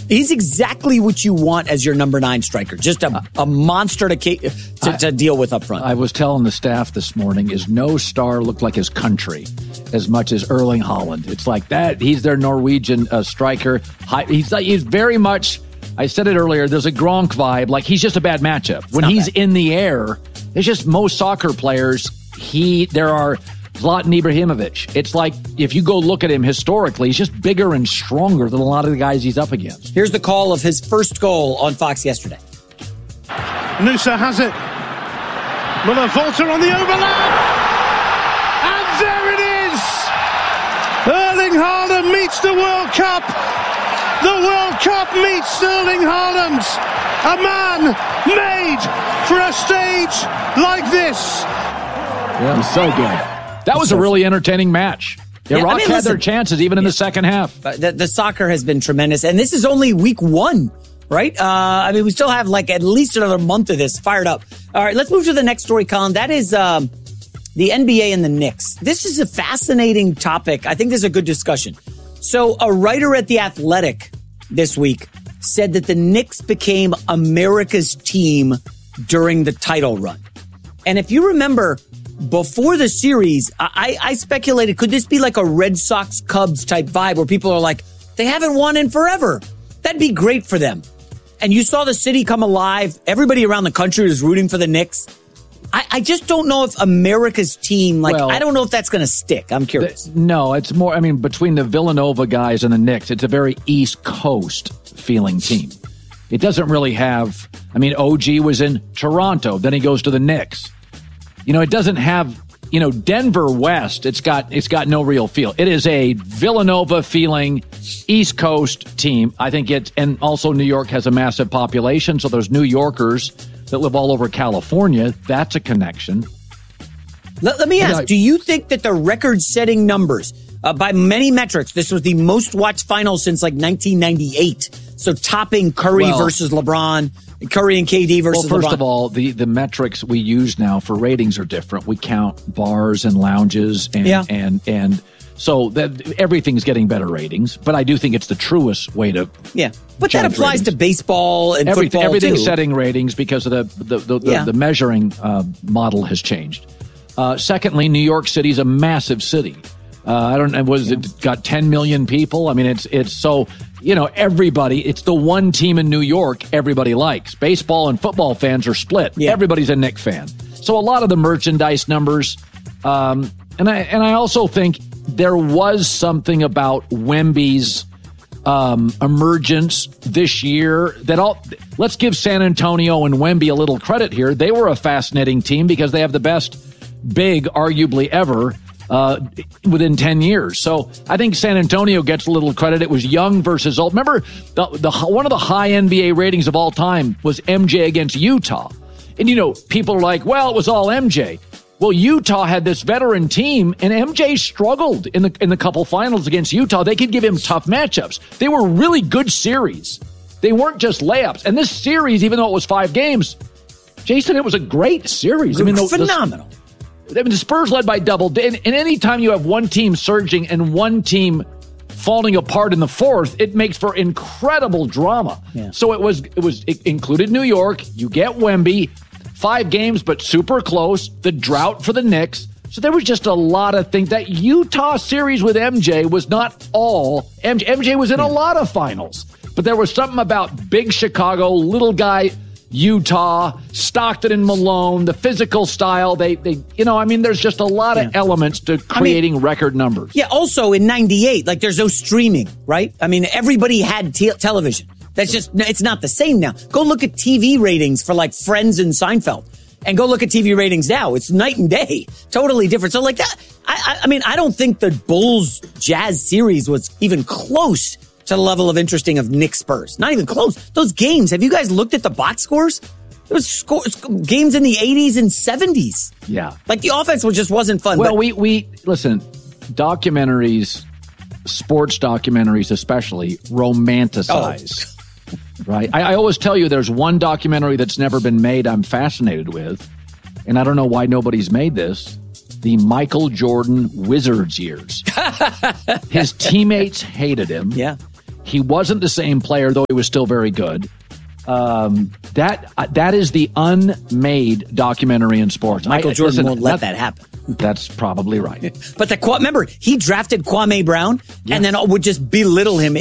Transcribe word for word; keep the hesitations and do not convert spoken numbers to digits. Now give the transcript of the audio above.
He's exactly what you want as your number nine striker. Just a, a monster to, to, I, to deal with up front. I was telling the staff this morning, is no star look like his country as much as Erling Haaland. It's like that. He's their Norwegian uh, striker. He's, he's very much, I said it earlier, there's a Gronk vibe. Like, he's just a bad matchup. When he's bad. in the air, it's just most soccer players, he there are Zlatan Ibrahimovic. It's like, if you go look at him historically, he's just bigger and stronger than a lot of the guys he's up against. Here's the call of his first goal on Fox yesterday. Nusa has it. Muller Volta on the overlap. And there it is. Erling Haaland meets the World Cup. The World Cup meets Erling Haaland. A man made for a stage like this. Yeah, it was so good. That was a really entertaining match. Iraq yeah, I mean, had listen, their chances even in yeah, the second half. The, the soccer has been tremendous. And this is only week one, right? Uh, I mean, we still have like at least another month of this fired up. All right, let's move to the next story, Colin. That is um, the N B A and the Knicks. This is a fascinating topic. I think this is a good discussion. So a writer at The Athletic this week said that the Knicks became America's team during the title run. And if you remember, before the series, I, I speculated, could this be like a Red Sox Cubs type vibe where people are like, they haven't won in forever. That'd be great for them. And you saw the city come alive. Everybody around the country was rooting for the Knicks. I, I just don't know if America's team, like, well, I don't know if that's going to stick. I'm curious. The, no, it's more, I mean, between the Villanova guys and the Knicks, it's a very East Coast feeling team. It doesn't really have, I mean, O G was in Toronto, then he goes to the Knicks. You know, it doesn't have, you know, Denver West, it's got it's got no real feel. It is a Villanova feeling East Coast team. I think it, and also New York has a massive population, so there's New Yorkers that live all over California. That's a connection. Let, let me ask, I, do you think that the record-setting numbers, uh, by many metrics, this was the most watched final since like nineteen ninety-eight, so topping Curry well, versus LeBron, Curry and K D versus Well, first LeBron. of all, the, the metrics we use now for ratings are different. We count bars and lounges, and yeah. and and so that everything's getting better ratings. But I do think it's the truest way to yeah. But that applies ratings. to baseball and Everything, football everything's too. setting ratings because of the the the, the, yeah. the measuring uh, model has changed. Uh, secondly, New York City's a massive city. Uh, I don't know, was yeah. it got ten million people? I mean, it's it's so. You know, everybody, it's the one team in New York everybody likes. Baseball and football fans are split. Yeah. Everybody's a Knicks fan. So a lot of the merchandise numbers, um, and I and I also think there was something about Wemby's um, emergence this year that all, let's give San Antonio and Wemby a little credit here. They were a fascinating team because they have the best big, arguably ever, Uh, within ten years. So I think San Antonio gets a little credit. It was young versus old. Remember, the, the one of the high N B A ratings of all time was M J against Utah. And, you know, people are like, well, it was all M J. Well, Utah had this veteran team, and M J struggled in the in the couple finals against Utah. They could give him tough matchups. They were really good series. They weren't just layups. And this series, even though it was five games, Jason, it was a great series. I mean, the, phenomenal. The, I mean, the Spurs led by double. And, and any time you have one team surging and one team falling apart in the fourth, it makes for incredible drama. Yeah. So it was, it was, it included New York. You get Wemby, five games, but super close. The drought for the Knicks. So there was just a lot of things. That Utah series with M J was not all. M J, M J was in yeah. a lot of finals, but there was something about big Chicago, little guy Utah, Stockton and Malone, the physical style. They, they, you know, I mean, there's just a lot yeah. of elements to creating I mean, record numbers. Yeah. Also in ninety-eight, like there's no streaming, right? I mean, everybody had te- television. That's just, it's not the same now. Go look at T V ratings for like Friends and Seinfeld, and go look at T V ratings now. It's night and day. Totally different. So like that, I, I, I mean, I don't think the Bulls Jazz series was even close to the level of interesting of Knicks Spurs. Not even close. Those games, have you guys looked at the box scores? There was score, games in the eighties and seventies. Yeah. Like the offense was just wasn't fun. Well, but- we, we, listen, documentaries, sports documentaries especially, romanticize. Oh. Right? I, I always tell you there's one documentary that's never been made I'm fascinated with, and I don't know why nobody's made this. The Michael Jordan Wizards years. His teammates hated him. Yeah. He wasn't the same player, though he was still very good. Um, that uh, that is the unmade documentary in sports. Michael I, Jordan listen, won't let that, that happen. That's probably right. But the remember, he drafted Kwame Brown Yeah. and then would just belittle him